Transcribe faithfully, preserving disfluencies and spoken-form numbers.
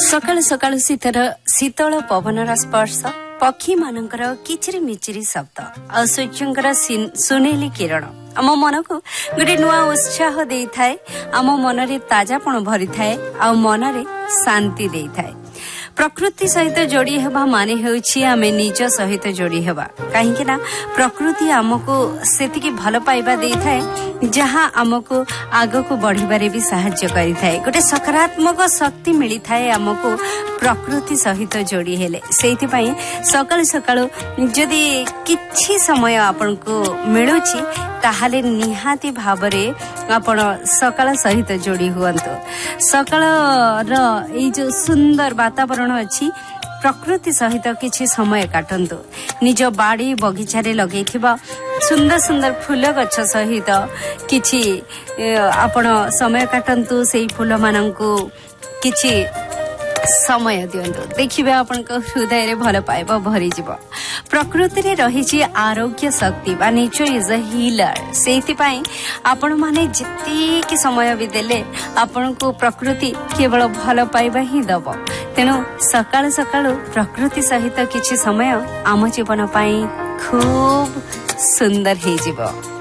सकाळु सकाळु शीतर शीतल पवनर स्पर्श पक्षी मानकर किचिरी मिचिरी शब्द आ सूर्यंकर सुनेली किरण आम मन को गोटे नुआ उत्साह दे थाए। आम मन रे ताजापण भरी थाए आ मन रे शांति दे थाए। प्रकृति सहित जोड़ी हेबा माने हेउछि आमे निज सहित जोड़ी हेबा काहेकि ना प्रकृति आमको सेतिकी भल पाइबा दे थाए जहाँ आमको आगको बढ़िबारे भी सहाय्य करि थाए। गोटे सकारात्मक शक्ति मिली थाए आमको प्रकृति सहित जोड़ी हेले। सेति पई सकाळ सकाळ जदि किछि समय आपनको मिलुछि ताहाले निहाती भाबरे आपण सकाळ सहित जोड़ी हुअन्तु। सकाळ र ए जो सुंदर वातावरण अछि प्रकृति सहित किछि समय काटंतु। निज बाड़ी बगीचा रे लगेथिबा सुंदर सुंदर फूल गछ सहित किछि आपण समय काटंतु। सेई फूल मानंकु किछि समय दियंतु। देखिबे आपनक हृदय रे भल पाइबा भरी जीव। प्रकृति रे रहिछि आरोग्य शक्ति बा नेचर इज अ हीलर। सेति पई आपण माने जति कि समय भी देले आपनको प्रकृति केवल भल पाइबा ही दब। तेणु सकाळ सकाळ प्रकृति सहित किछि समय आम जीवन पई खूब सुंदर हे जीव।